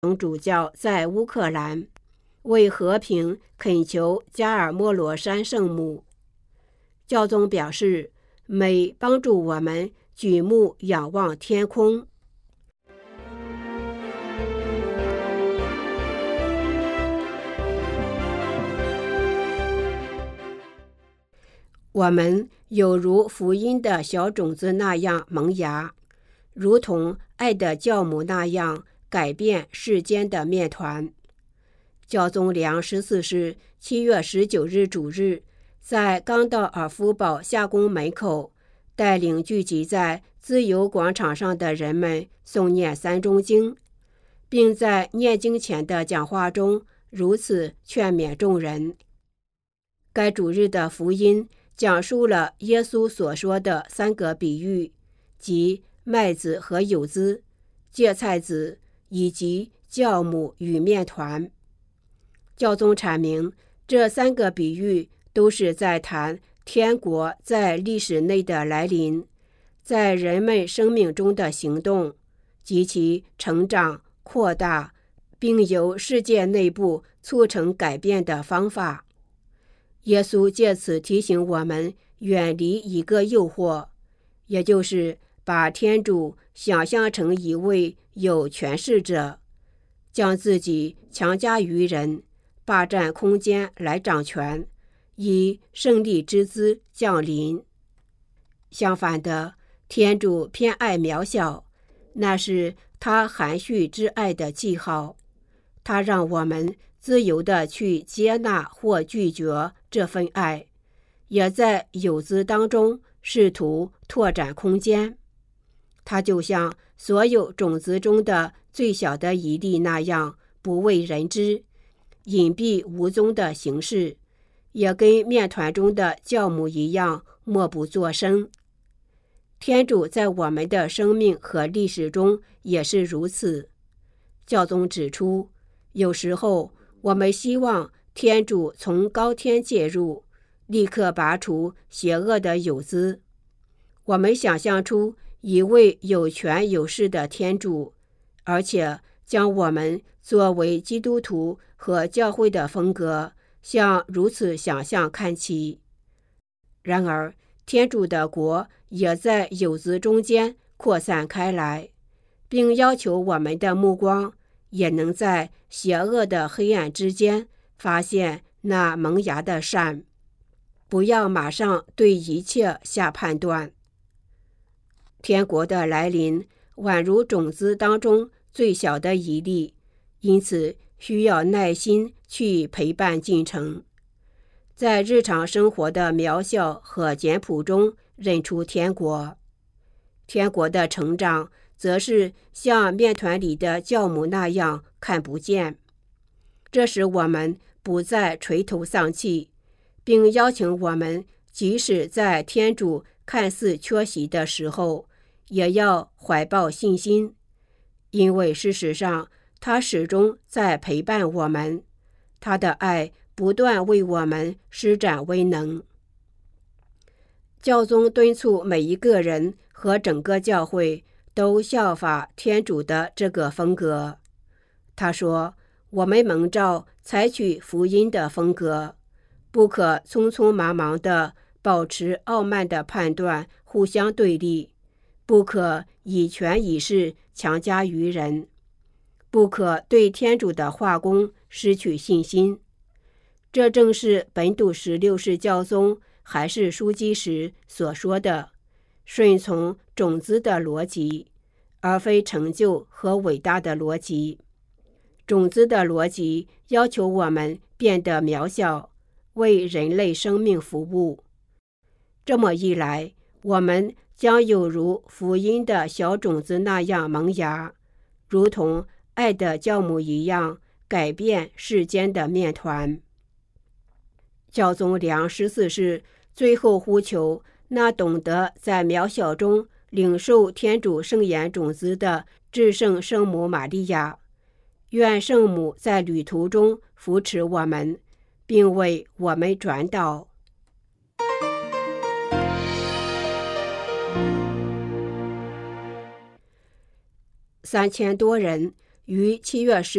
主教在乌克兰为和平恳求加尔默罗山圣母。教宗表示，美帮助我们举目仰望天空。我们有如福音的小种子那样萌芽，如同爱的酵母那样改变世间的面团。教宗良14世7月19日主日，在冈道尔夫堡夏宫门口，带领聚集在自由广场上的人们诵念三中经，并在念经前的讲话中如此劝勉众人。该主日的福音讲述了耶稣所说的三个比喻，即麦子和莠子、芥菜籽以及酵母与面团。教宗阐明，这三个比喻都是在谈天国在历史内的来临，在人们生命中的行动及其成长、扩大，并由世界内部促成改变的方法。耶稣借此提醒我们远离一个诱惑，也就是把天主想象成一位有权势者，将自己强加于人，霸占空间来掌权，以胜利之姿降临。相反的，天主偏爱渺小，那是他含蓄之爱的记号。他让我们自由地去接纳或拒绝这份爱，也在有子当中试图拓展空间。它就像所有种子中的最小的一粒那样不为人知，隐蔽无踪的形式，也跟面团中的酵母一样默不作声。天主在我们的生命和历史中也是如此。教宗指出，有时候我们希望天主从高天介入，立刻拔除邪恶的莠子。我们想象出一位有权有势的天主，而且将我们作为基督徒和教会的风格向如此想象看齐。然而，天主的国也在莠子中间扩散开来，并要求我们的目光也能在邪恶的黑暗之间发现那萌芽的善，不要马上对一切下判断。天国的来临宛如种子当中最小的一粒，因此需要耐心去陪伴进程，在日常生活的渺小和简朴中认出天国。天国的成长则是像面团里的酵母那样看不见，这使我们不再垂头丧气，并邀请我们即使在天主看似缺席的时候，也要怀抱信心，因为事实上他始终在陪伴我们，他的爱不断为我们施展威能。教宗敦促每一个人和整个教会都效法天主的这个风格。他说，我们蒙召采取福音的风格，不可匆匆忙忙地保持傲慢的判断互相对立，不可以权以势强加于人，不可对天主的化工失去信心。这正是本笃16世教宗还是枢机时所说的，顺从种子的逻辑，而非成就和伟大的逻辑。种子的逻辑要求我们变得渺小，为人类生命服务。这么一来，我们将有如福音的小种子那样萌芽，如同爱的酵母一样改变世间的面团。教宗良14世最后呼求那懂得在渺小中领受天主圣言种子的至圣圣母玛利亚，愿圣母在旅途中扶持我们，并为我们转导。3000多人于7月10